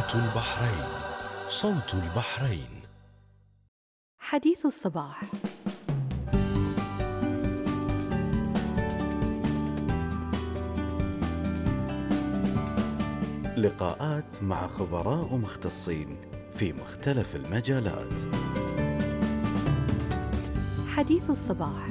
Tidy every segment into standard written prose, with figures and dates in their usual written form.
صوت البحرين. صوت البحرين. حديث الصباح. لقاءات مع خبراء مختصين في مختلف المجالات. حديث الصباح.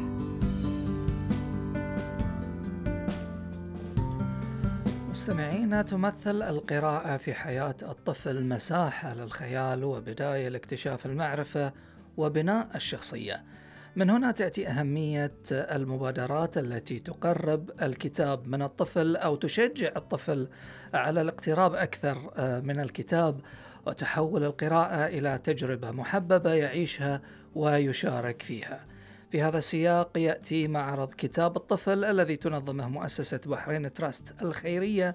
مستمعينا، تمثل القراءة في حياة الطفل مساحة للخيال وبداية لاكتشاف المعرفة وبناء الشخصية. من هنا تأتي أهمية المبادرات التي تقرب الكتاب من الطفل أو تشجع الطفل على الاقتراب أكثر من الكتاب وتحول القراءة إلى تجربة محببة يعيشها ويشارك فيها. في هذا السياق يأتي معرض كتاب الطفل الذي تنظمه مؤسسة بحرين تراست الخيرية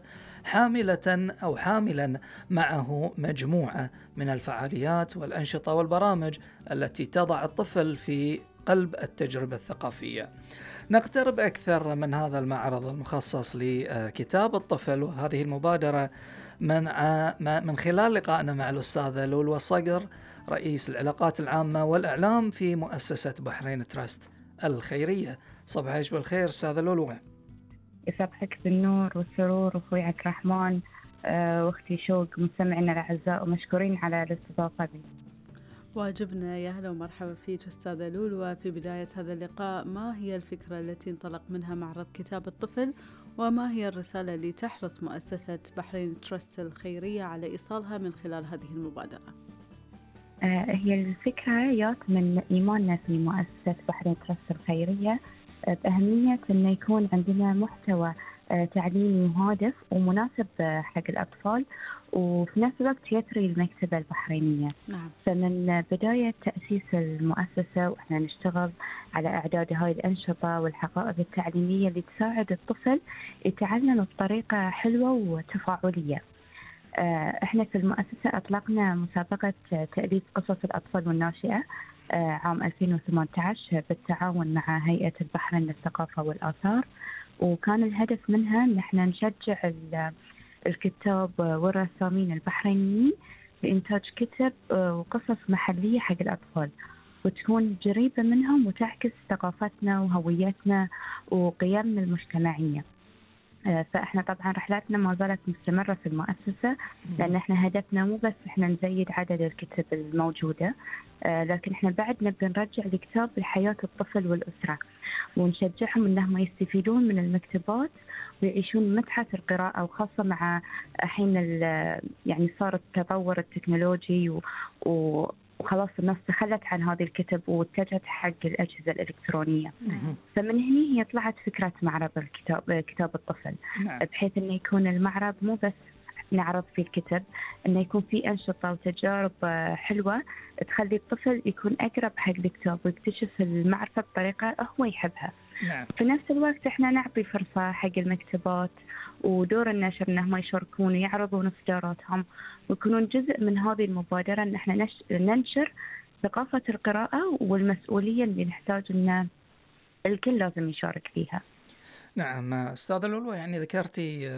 حاملا معه مجموعة من الفعاليات والأنشطة والبرامج التي تضع الطفل في قلب التجربة الثقافية. نقترب أكثر من هذا المعرض المخصص لكتاب الطفل وهذه المبادرة من خلال لقائنا مع الأستاذة لولو صقر، رئيس العلاقات العامة والإعلام في مؤسسة بحرين تراست الخيرية. صباح بالخير أستاذة لولو. يصبحك بالنور والسرور أخوي عبد الرحمن واختي شوق، مستمعينا الأعزاء ومشكورين على الاستضافة لي. واجبنا. يا هلا ومرحبا فيك أستاذة لولو. في بداية هذا اللقاء، ما هي الفكرة التي انطلق منها معرض كتاب الطفل، وما هي الرسالة اللي تحرص مؤسسة بحرين تراست الخيرية على إيصالها من خلال هذه المبادرة؟ هي الفكرة جات من إيماننا في مؤسسة بحرين تراست الخيرية بأهمية أن يكون عندنا محتوى تعليمي هادف ومناسب حق الأطفال، وفي نفس الوقت يثري المكتبة البحرينية. نعم. فمن بداية تأسيس المؤسسة وإحنا نشتغل على إعداد هاي الأنشطة والحقائب التعليمية اللي تساعد الطفل يتعلم بطريقة حلوة وتفاعلية. إحنا في المؤسسة أطلقنا مسابقة تأليف قصص الأطفال والناشئة عام 2018 بالتعاون مع هيئة البحرين للثقافة والآثار، وكان الهدف منها أن احنا نشجع الكتاب والرسامين البحرينيين لإنتاج كتب وقصص محلية حق الأطفال وتكون قريبة منهم وتعكس ثقافتنا وهويتنا وقيمنا المجتمعية. فإحنا طبعا رحلاتنا ما زالت مستمرة في المؤسسة، لأن إحنا هدفنا مو بس إحنا نزيد عدد الكتب الموجودة، لكن إحنا بعد نبي نرجع الكتاب لحياة الطفل والأسرة ونشجعهم إنهم يستفيدون من المكتبات ويعيشون متعة القراءة، وخاصة مع حين يعني صار التطور التكنولوجي وخلاص الناس تخلت عن هذه الكتب واتجهت حق الأجهزة الإلكترونية. فمن هنا هي طلعت فكرة معرض كتاب الطفل. نعم. بحيث إنه يكون المعرض مو بس نعرض فيه الكتب، إنه يكون فيه أنشطة وتجارب حلوة تخلي الطفل يكون أقرب حق الكتاب ويكتشف المعرفة بطريقة هو يحبها. نعم. في نفس الوقت إحنا نعطي فرصة حق المكتبات ودور النشر إنهم يشاركون ويعرضون إصداراتهم ويكونون جزء من هذه المبادرة، إن إحنا ننشر ثقافة القراءة والمسؤولية اللي نحتاج إن الكل لازم يشارك فيها. نعم أستاذة لولو، يعني ذكرتي